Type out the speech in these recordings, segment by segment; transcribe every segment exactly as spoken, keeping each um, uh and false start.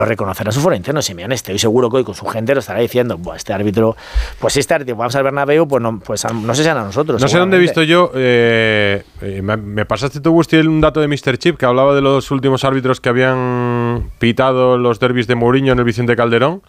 reconocer a su foro interno. Simeone, estoy seguro que hoy con su gente lo estará diciendo, Buah, este árbitro, pues este árbitro, vamos al Bernabéu, pues no, pues no sé si a nosotros. No sé dónde he visto yo, eh, eh, me, me pasaste tú, Gusti, un dato de míster Chip que hablaba de los últimos árbitros que habían pitado los derbis de Mourinho en el Vicente Calderón,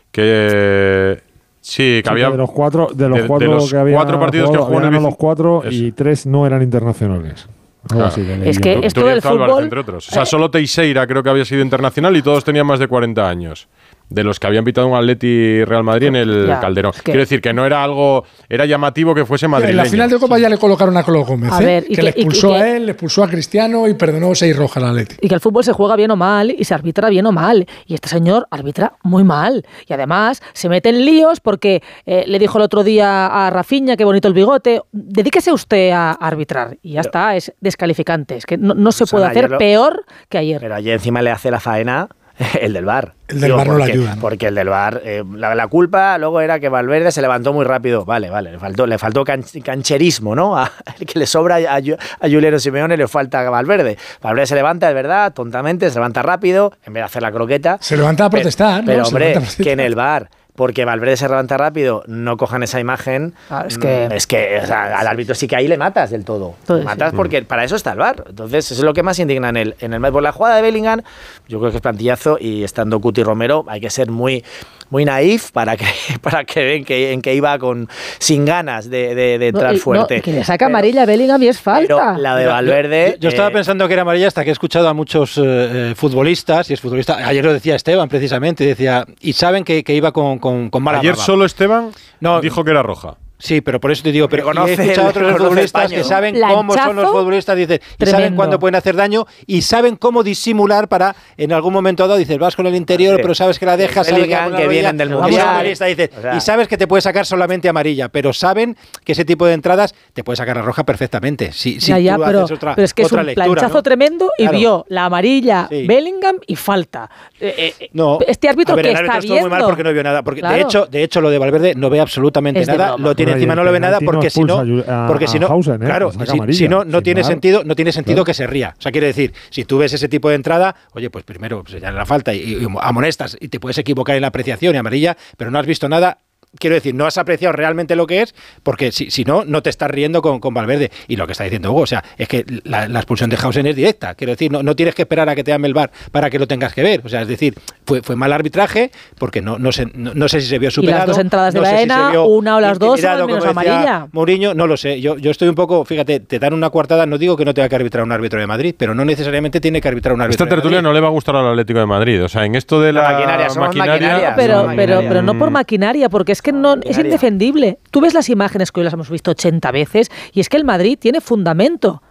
que... Sí, que sí, había... Que de los cuatro, de los de, cuatro, de los que había cuatro partidos jugado, que jugó en el los cuatro Eso. Y tres no eran internacionales. Claro. Así que es que esto del fútbol... Álvarez, entre otros. O sea, solo Teixeira creo que había sido internacional y todos tenían más de cuarenta años. De los que habían pitado un Atleti Real Madrid en el ya, Calderón. Es que Quiero decir que no era algo... Era llamativo que fuese madrileño. En la final de Copa ya le colocaron a Colo Gómez, a ¿eh? ver, que, que le expulsó y, y a que, él, le expulsó a Cristiano y perdonó seis rojas al Atleti. Y que el fútbol se juega bien o mal y se arbitra bien o mal. Y este señor arbitra muy mal. Y además se mete en líos porque eh, le dijo el otro día a Rafinha, qué bonito el bigote, dedíquese usted a arbitrar. Y ya pero, está, es descalificante. Es que no, no se puede hacer lo, peor que ayer. Pero ayer encima le hace la faena el del V A R. El del V A R no le ayuda. Porque el del V A R, eh, la, la culpa luego era que Valverde se levantó muy rápido. Vale, vale, le faltó, le faltó can, cancherismo, ¿no? A, el que le sobra a, a Juliano Simeone le falta a Valverde. Valverde se levanta, es verdad, tontamente, se levanta rápido, en vez de hacer la croqueta. Se levanta a protestar, pero, ¿no? Pero, hombre, protestar. que en el V A R... porque Valverde se levanta rápido, no cojan esa imagen, ah, es que, es que o sea, al árbitro sí que ahí le matas del todo. Le matas sí. porque para eso está el V A R. Entonces, eso es lo que más indigna en el, en el por la jugada de Bellingham, yo creo que es plantillazo, y estando Cuti Romero hay que ser muy, muy naif para que para que en que, en que iba con sin ganas de, de, de entrar no, fuerte. No, que le saca pero, amarilla a Bellingham y es falta. Pero la de Valverde... Yo, yo, yo estaba eh, pensando que era amarilla hasta que he escuchado a muchos eh, futbolistas, y es futbolista, ayer lo decía Esteban precisamente, decía, y saben que, que iba con, con, con mala Ayer baba. Solo Esteban no, dijo que era roja. Sí, pero por eso te digo, pero he escuchado a otros futbolistas que saben Lanchazo, cómo son los futbolistas, dicen, y saben cuándo pueden hacer daño y saben cómo disimular para en algún momento dado, dices, vas con el interior, sí. pero sabes que la dejas, sabes que, que vienen del mundial, dice, o sea, y sabes que te puede sacar solamente amarilla, pero saben que ese tipo de entradas te puede sacar a roja perfectamente. Si, si ya, ya, tú pero, haces otra, pero es que otra es un lectura, planchazo ¿no? tremendo y claro. vio la amarilla sí. Bellingham y falta. Eh, eh, no, este árbitro ver, que el árbitro está viendo muy mal porque no vio nada, porque claro. de hecho, de hecho lo de Valverde no ve absolutamente nada, lo tiene encima, no lo ve nada. Porque si no, a, porque si no, Hausen, ¿eh? claro, si, amarilla, si no, no tiene mal. sentido, no tiene sentido claro. que se ría. O sea, quiere decir, si tú ves ese tipo de entrada, oye, pues primero pues ya la falta y, y amonestas y te puedes equivocar en la apreciación y amarilla, pero no has visto nada. Quiero decir, no has apreciado realmente lo que es, porque si, si no, no te estás riendo con, con Valverde. Y lo que está diciendo Hugo, o sea, es que la, la expulsión de Hausen es directa. Quiero decir, no, no tienes que esperar a que te llame el V A R para que lo tengas que ver. O sea, es decir, fue, fue mal arbitraje, porque no, no, sé, no, no sé si se vio superado. Y las dos entradas no de Baena, si una o las dos son menos amarilla. Mourinho, no lo sé. Yo, yo estoy un poco, fíjate, te dan una coartada, no digo que no tenga que arbitrar un árbitro de Madrid, pero no necesariamente tiene que arbitrar un árbitro Esta tertulia de Madrid. no le va a gustar al Atlético de Madrid. O sea, en esto de la, la maquinaria, maquinaria, maquinaria pero, pero, maquinaria. pero no por maquinaria, porque es que no maquinaria. es indefendible. Tú ves las imágenes que hoy las hemos visto ochenta veces y es que el Madrid tiene fundamento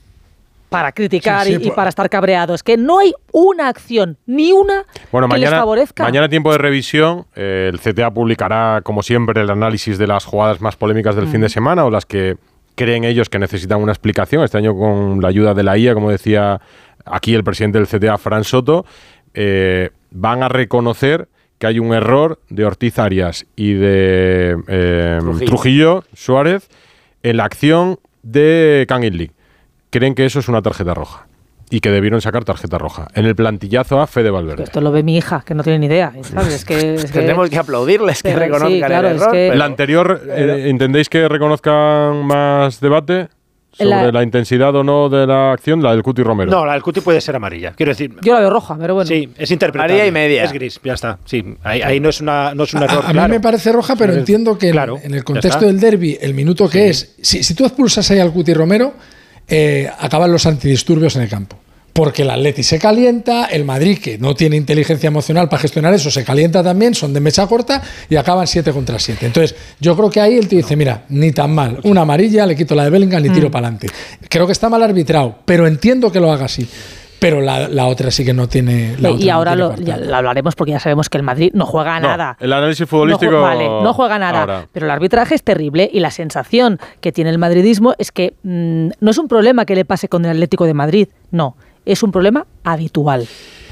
para criticar sí, sí, y, pues. y para estar cabreado. Es que no hay una acción, ni una bueno, que mañana, les favorezca. Mañana, tiempo de revisión, eh, el C T A publicará, como siempre, el análisis de las jugadas más polémicas del mm. fin de semana o las que creen ellos que necesitan una explicación. Este año con la ayuda de la I A, como decía aquí el presidente del C T A, Fran Soto, eh, van a reconocer que hay un error de Ortiz Arias y de eh, Trujillo. Trujillo Suárez en la acción de Kangin Lee. Creen que eso es una tarjeta roja y que debieron sacar tarjeta roja. En el plantillazo a Fede Valverde. Esto lo ve mi hija, que no tiene ni idea. ¿Sabes? Es que, es que Tenemos que aplaudirles que reconozcan sí, claro, el error. Es que pero, ¿la anterior eh, entendéis que reconozcan más debate? Sobre la, la intensidad o no de la acción, la del Cuti Romero. No, la del Cuti puede ser amarilla. Quiero decir, yo la veo roja, pero bueno. Sí, es interpretable. Amarilla y media. Es gris, ya está. Sí, ahí, ahí no es una no es un a, error. A, a claro. mí me parece roja, pero entiendo que claro, en el contexto del derbi, el minuto que sí. es, si, si tú expulsas ahí al Cuti Romero, eh, acaban los antidisturbios en el campo. Porque el Atleti se calienta, el Madrid, que no tiene inteligencia emocional para gestionar eso, se calienta también, son de mecha corta y acaban siete contra siete. Entonces, yo creo que ahí el tío dice, mira, ni tan mal, una amarilla, le quito la de Bellingham y tiro mm. para adelante. Creo que está mal arbitrado, pero entiendo que lo haga así. Pero la, la otra sí que no tiene... La y otra ahora no lo, ya lo hablaremos porque ya sabemos que el Madrid no juega no, nada. El análisis futbolístico... No, vale, no juega nada. Ahora. Pero el arbitraje es terrible y la sensación que tiene el madridismo es que mmm, no es un problema que le pase con el Atlético de Madrid, no. Es un problema habitual.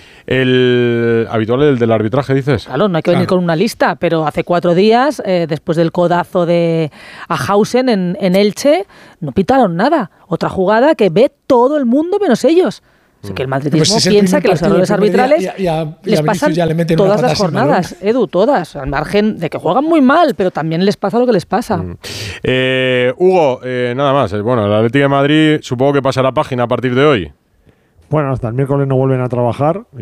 ¿El habitual el del arbitraje, dices? Claro, no hay que venir claro. con una lista, pero hace cuatro días, eh, después del codazo de Hausen en, en Elche, no pitaron nada. Otra jugada que ve todo el mundo menos ellos. Así que el madridismo pues si piensa que los errores arbitrales y a, y a, les pasan ya le todas las jornadas, Edu, todas, al margen de que juegan muy mal, pero también les pasa lo que les pasa. Mm. Eh, Hugo, eh, nada más. Bueno, el Atlético de Madrid supongo que pasa la página a partir de hoy. Bueno, hasta el miércoles no vuelven a trabajar.